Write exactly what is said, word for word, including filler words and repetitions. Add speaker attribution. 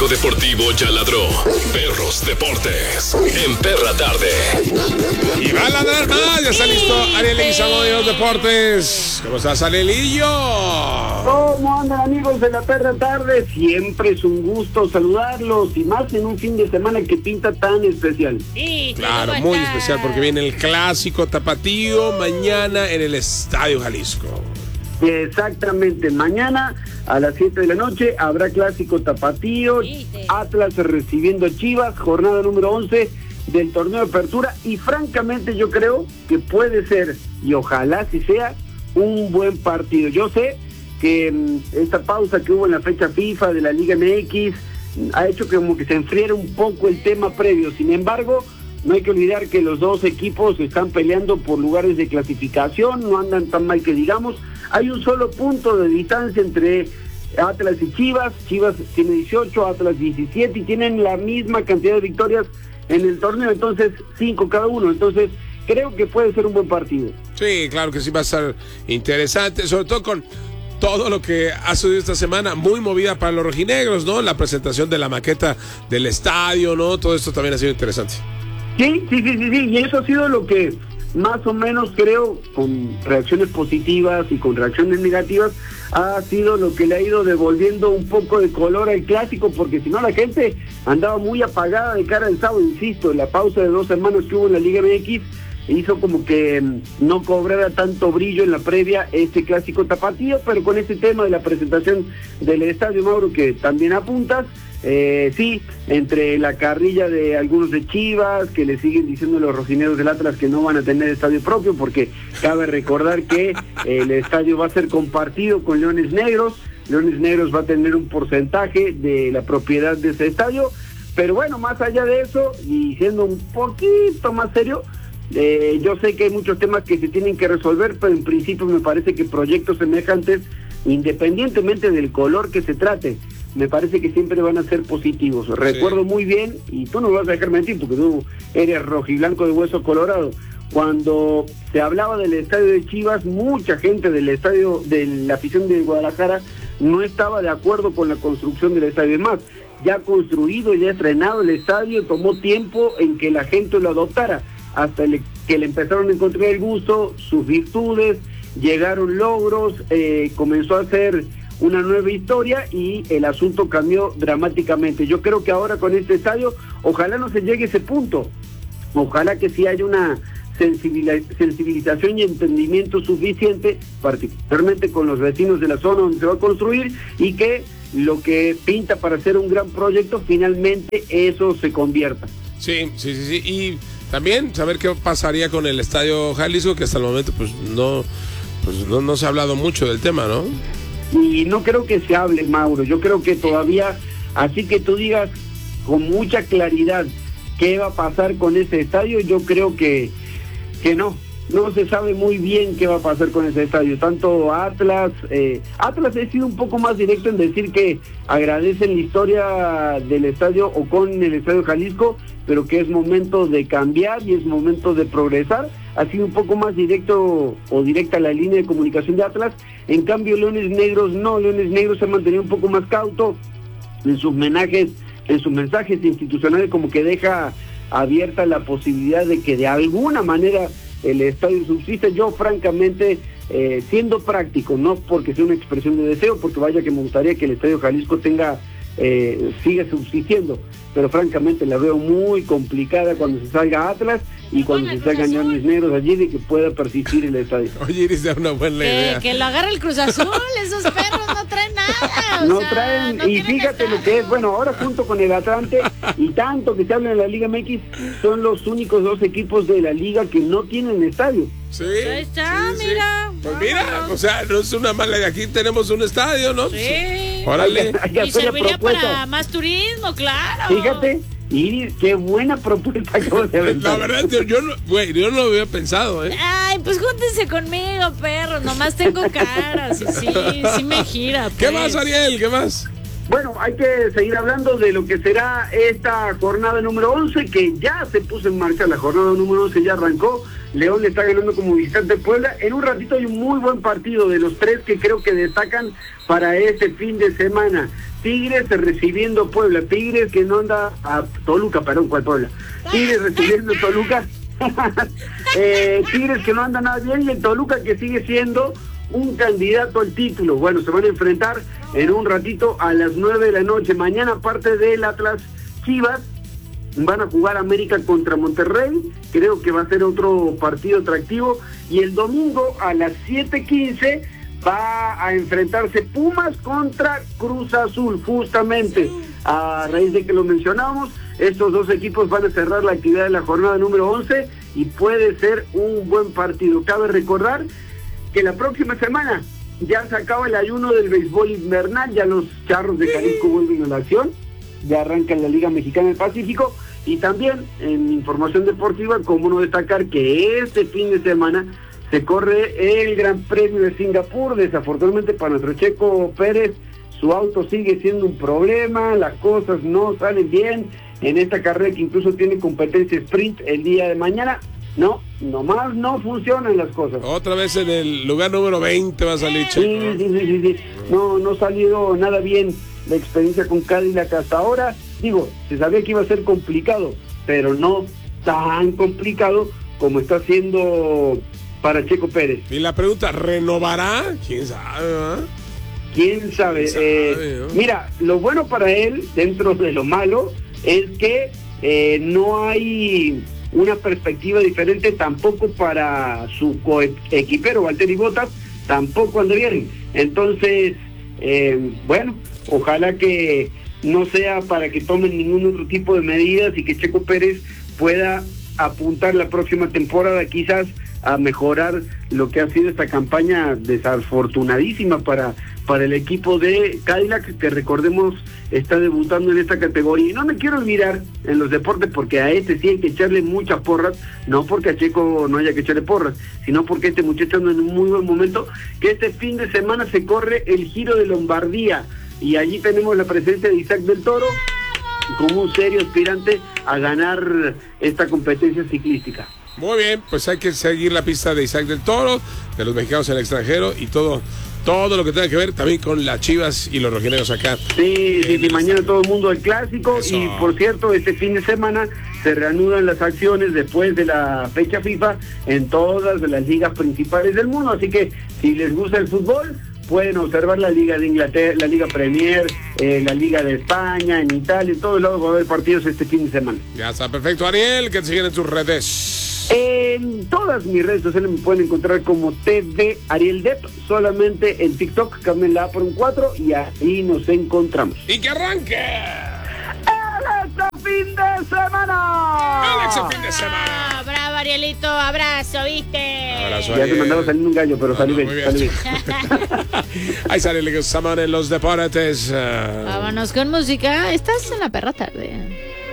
Speaker 1: clásico deportivo ya ladró. Perros Deportes, en Perra Tarde.
Speaker 2: Y va a ladrar más, ya está listo Ariel Leguizamo de los Deportes. ¿Cómo estás, Arielillo?
Speaker 3: ¿Cómo andan, amigos de la Perra Tarde? Siempre es un gusto saludarlos, y más en un fin de semana que pinta tan especial.
Speaker 4: Sí,
Speaker 2: claro, muy especial, porque viene el clásico tapatío mañana en el Estadio Jalisco.
Speaker 3: Exactamente, mañana a las siete de la noche habrá clásico tapatío, Atlas recibiendo a Chivas, jornada número once del torneo de apertura, y francamente yo creo que puede ser, y ojalá así sea, un buen partido. Yo sé que um, esta pausa que hubo en la fecha FIFA de la Liga M X ha hecho que como que se enfriara un poco el tema previo. Sin embargo, no hay que olvidar que los dos equipos están peleando por lugares de clasificación, no andan tan mal que digamos. Hay un solo punto de distancia entre Atlas y Chivas. Chivas tiene dieciocho, Atlas diecisiete, y tienen la misma cantidad de victorias en el torneo, entonces cinco cada uno. Entonces creo que puede ser un buen partido.
Speaker 2: Sí, claro que sí, va a estar interesante, sobre todo con todo lo que ha sucedido esta semana, muy movida para los rojinegros, ¿no? La presentación de la maqueta del estadio, ¿no? Todo esto también ha sido interesante.
Speaker 3: Sí, sí, sí, sí, sí, y eso ha sido lo que más o menos creo, con reacciones positivas y con reacciones negativas, ha sido lo que le ha ido devolviendo un poco de color al clásico, porque si no la gente andaba muy apagada de cara al sábado. Insisto, la pausa de dos semanas que hubo en la Liga M X hizo como que no cobrara tanto brillo en la previa este clásico tapatío, pero con este tema de la presentación del estadio, Mauro, que también apuntas, eh, sí, entre la carrilla de algunos de Chivas, que le siguen diciendo a los rocineros del Atlas que no van a tener estadio propio, porque cabe recordar que el estadio va a ser compartido con Leones Negros. Leones Negros va a tener un porcentaje de la propiedad de ese estadio, pero bueno, más allá de eso, y siendo un poquito más serio, Eh, yo sé que hay muchos temas que se tienen que resolver, pero en principio me parece que proyectos semejantes, independientemente del color que se trate, me parece que siempre van a ser positivos. Recuerdo sí. muy bien, y tú no me vas a dejar mentir porque tú eres rojiblanco de hueso colorado, cuando se hablaba del estadio de Chivas, mucha gente del estadio, de la afición de Guadalajara, no estaba de acuerdo con la construcción del estadio. Es más, ya construido, ya estrenado el estadio, tomó tiempo en que la gente lo adoptara, hasta le, que le empezaron a encontrar el gusto, sus virtudes, llegaron logros, eh, comenzó a ser una nueva historia y el asunto cambió dramáticamente. Yo creo que ahora con este estadio, ojalá no se llegue a ese punto, ojalá que sí haya una sensibilización y entendimiento suficiente, particularmente con los vecinos de la zona donde se va a construir, y que lo que pinta para ser un gran proyecto, finalmente eso se convierta.
Speaker 2: Sí, sí, sí, sí, y también saber qué pasaría con el Estadio Jalisco, que hasta el momento pues no, pues no, no se ha hablado mucho del tema, ¿no?
Speaker 3: Y no creo que se hable, Mauro. Yo creo que todavía, así que tú digas con mucha claridad qué va a pasar con ese estadio, yo creo que, que no. No se sabe muy bien qué va a pasar con ese estadio. Tanto Atlas, eh, Atlas ha sido un poco más directo en decir que agradecen la historia del estadio o con el Estadio Jalisco, pero que es momento de cambiar y es momento de progresar. Ha sido un poco más directo o directa la línea de comunicación de Atlas. En cambio, Leones Negros no, Leones Negros se ha mantenido un poco más cauto en sus homenajes, en sus mensajes institucionales, como que deja abierta la posibilidad de que de alguna manera el estadio subsiste. Yo francamente, eh, siendo práctico, no porque sea una expresión de deseo, porque vaya que me gustaría que el Estadio Jalisco tenga, eh, siga subsistiendo, pero francamente la veo muy complicada cuando se salga Atlas y cuando se salgan Leones Negros allí, de que pueda persistir el estadio.
Speaker 2: Oye, Iris, da una buena
Speaker 4: que,
Speaker 2: idea.
Speaker 4: Que lo agarre el Cruz Azul, esos perros no traen nada.
Speaker 3: No
Speaker 4: sea,
Speaker 3: traen,
Speaker 4: no
Speaker 3: y fíjate lo que es, bueno, ahora junto con el Atlante, y tanto que se habla en la Liga M X, son los únicos dos equipos de la liga que no tienen estadio.
Speaker 2: Sí.
Speaker 4: Ahí está,
Speaker 2: sí,
Speaker 4: mira.
Speaker 2: Sí. Pues mira, o sea, no es una mala, aquí tenemos un estadio, ¿no?
Speaker 4: Sí.
Speaker 2: Órale.
Speaker 4: Y serviría para más turismo, claro.
Speaker 3: Fíjate. Iris, qué buena propuesta acabas de aventar.
Speaker 2: La verdad, yo, yo, no, güey, yo no lo había pensado, ¿eh?
Speaker 4: Ay, pues júntense conmigo, perro. Nomás tengo cara. Sí, sí, sí me gira. Pues.
Speaker 2: ¿Qué más, Ariel? ¿Qué más?
Speaker 3: Bueno, hay que seguir hablando de lo que será esta jornada número once, que ya se puso en marcha. La jornada número once ya arrancó. León le está ganando como visitante Puebla. En un ratito hay un muy buen partido de los tres que creo que destacan para este fin de semana. Tigres recibiendo Puebla. Tigres que no anda a Toluca, perdón, ¿cuál Puebla? Tigres recibiendo Toluca. eh, Tigres que no anda nada bien, y el Toluca que sigue siendo un candidato al título. Bueno, se van a enfrentar en un ratito a las nueve de la noche. Mañana, aparte del Atlas Chivas, van a jugar América contra Monterrey. Creo que va a ser otro partido atractivo. Y el domingo a las siete quince va a enfrentarse Pumas contra Cruz Azul. Justamente a raíz de que lo mencionamos, estos dos equipos van a cerrar la actividad de la jornada número once y puede ser un buen partido. Cabe recordar que la próxima semana ya se acaba el ayuno del béisbol invernal, ya los Charros de Jalisco vuelven a la acción, ya arranca la Liga Mexicana del Pacífico, y también en información deportiva, como no destacar que este fin de semana se corre el Gran Premio de Singapur. Desafortunadamente para nuestro Checo Pérez, su auto sigue siendo un problema, las cosas no salen bien en esta carrera que incluso tiene competencia sprint el día de mañana. No, nomás no funcionan las cosas.
Speaker 2: Otra vez en el lugar número veinte va a salir Checo.
Speaker 3: Sí, sí, sí, sí, sí. No, no ha salido nada bien la experiencia con Cadillac hasta ahora. Digo, se sabía que iba a ser complicado, pero no tan complicado como está siendo para Checo Pérez.
Speaker 2: Y la pregunta, ¿renovará? ¿Quién sabe, ¿verdad?
Speaker 3: ¿Quién sabe?
Speaker 2: ¿Quién sabe,
Speaker 3: eh,
Speaker 2: no?
Speaker 3: Mira, lo bueno para él, dentro de lo malo, es que eh, no hay una perspectiva diferente tampoco para su coequipero Valtteri Bottas, tampoco anda bien. Entonces, eh, bueno, ojalá que no sea para que tomen ningún otro tipo de medidas y que Checo Pérez pueda apuntar la próxima temporada quizás a mejorar lo que ha sido esta campaña desafortunadísima para, para el equipo de Cadillac, que recordemos está debutando en esta categoría. Y no me quiero olvidar en los deportes, porque a este sí hay que echarle muchas porras, no porque a Checo no haya que echarle porras, sino porque este muchacho anda en un muy buen momento, que este fin de semana se corre el Giro de Lombardía, y allí tenemos la presencia de Isaac del Toro como un serio aspirante a ganar esta competencia ciclística.
Speaker 2: Muy bien, pues hay que seguir la pista de Isaac del Toro, de los mexicanos en el extranjero y todo todo lo que tenga que ver también con las Chivas y los rojinegros acá.
Speaker 3: Sí, sí, sí, mañana todo el mundo al clásico. Eso. Y por cierto, este fin de semana se reanudan las acciones después de la fecha FIFA en todas las ligas principales del mundo, así que si les gusta el fútbol, pueden observar la Liga de Inglaterra, la Liga Premier, eh, la Liga de España, en Italia, en todos lados va a haber partidos este fin de semana.
Speaker 2: Ya está, perfecto. Ariel, que te siguen en tus redes.
Speaker 3: En todas mis redes sociales me pueden encontrar como T V Ariel Depp, solamente en TikTok, cambien la A por un cuatro y ahí nos encontramos.
Speaker 2: ¡Y que arranque!
Speaker 3: ¡El extra fin de semana!
Speaker 2: ¡El extra fin de semana!
Speaker 4: Ah, bravo, Arielito, abrazo, ¿viste?
Speaker 2: Abrazo,
Speaker 3: ya te mandaba saliendo un gallo, pero
Speaker 2: no,
Speaker 3: salí
Speaker 2: no,
Speaker 3: bien,
Speaker 2: muy bien.
Speaker 3: salí bien.
Speaker 2: Ahí sale el Samán en los deportes. Uh...
Speaker 4: Vámonos con música. Estás en la perra tarde.